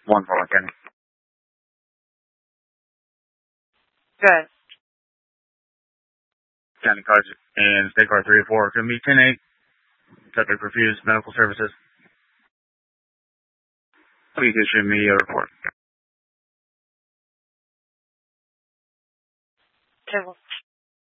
141 County. Good. County cards and state card 3 or 4. Could be 10-8. Subject refused medical services. Please issue me a report. Okay.